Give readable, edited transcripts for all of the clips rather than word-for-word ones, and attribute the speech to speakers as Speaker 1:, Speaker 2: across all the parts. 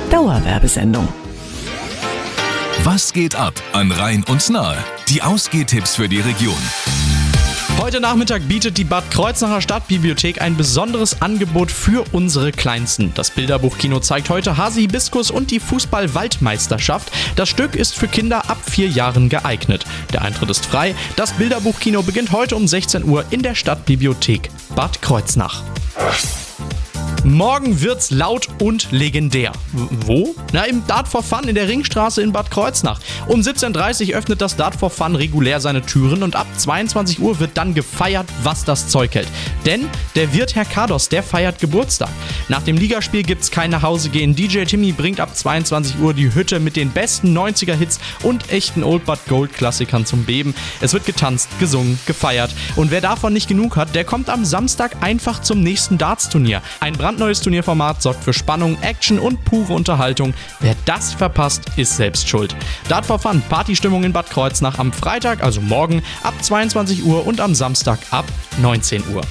Speaker 1: Dauerwerbesendung.
Speaker 2: Was geht ab an Rhein und Nahe? Die Ausgehtipps für die Region.
Speaker 3: Heute Nachmittag bietet die Bad Kreuznacher Stadtbibliothek ein besonderes Angebot für unsere Kleinsten. Das Bilderbuchkino zeigt heute Hasi Hibiskus und die Fußball-Weltmeisterschaft. Das Stück ist für Kinder ab 4 Jahren geeignet. Der Eintritt ist frei. Das Bilderbuchkino beginnt heute um 16 Uhr in der Stadtbibliothek Bad Kreuznach. Morgen wird's laut und legendär. Wo? Na, im Dart for Fun in der Ringstraße in Bad Kreuznach. Um 17:30 Uhr öffnet das Dart for Fun regulär seine Türen und ab 22 Uhr wird dann gefeiert, was das Zeug hält. Denn der Wirt Herr Kados, der feiert Geburtstag. Nach dem Ligaspiel gibt's kein Nachhausegehen. DJ Timmy bringt ab 22 Uhr die Hütte mit den besten 90er-Hits und echten Old But Gold-Klassikern zum Beben. Es wird getanzt, gesungen, gefeiert. Und wer davon nicht genug hat, der kommt am Samstag einfach zum nächsten Darts-Turnier. Ein brandneues Turnierformat sorgt für Spannung, Action und pure Unterhaltung. Wer das verpasst, ist selbst schuld. Dart for Fun, Partystimmung in Bad Kreuznach am Freitag, also morgen, ab 22 Uhr und am Samstag ab 19 Uhr.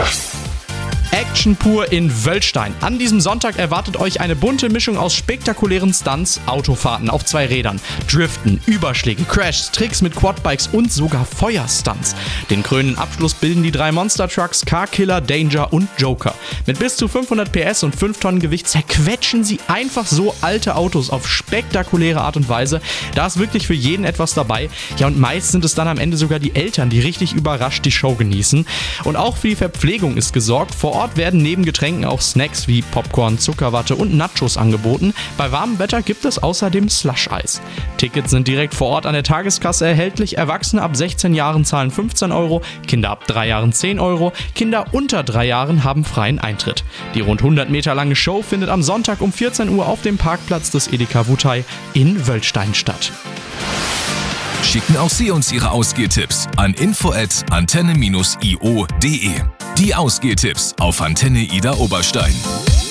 Speaker 3: Action pur in Wöllstein. An diesem Sonntag erwartet euch eine bunte Mischung aus spektakulären Stunts, Autofahrten auf 2 Rädern, Driften, Überschlägen, Crashs, Tricks mit Quadbikes und sogar Feuerstunts. Den krönenden Abschluss bilden die 3 Monster Trucks Car Killer, Danger und Joker. Mit bis zu 500 PS und 5 Tonnen Gewicht zerquetschen sie einfach so alte Autos auf spektakuläre Art und Weise. Da ist wirklich für jeden etwas dabei. Ja, und meist sind es dann am Ende sogar die Eltern, die richtig überrascht die Show genießen. Und auch für die Verpflegung ist gesorgt. Vor Ort werden neben Getränken auch Snacks wie Popcorn, Zuckerwatte und Nachos angeboten. Bei warmem Wetter gibt es außerdem Slush-Eis. Tickets sind direkt vor Ort an der Tageskasse erhältlich. Erwachsene ab 16 Jahren zahlen 15 Euro, Kinder ab 3 Jahren 10 Euro, Kinder unter 3 Jahren haben freien Eintritt. Die rund 100 Meter lange Show findet am Sonntag um 14 Uhr auf dem Parkplatz des Edeka Wutai in Wöllstein statt.
Speaker 2: Schicken auch Sie uns Ihre Ausgehtipps an info@antenne-io.de. Die Ausgehtipps auf Antenne Ida Oberstein.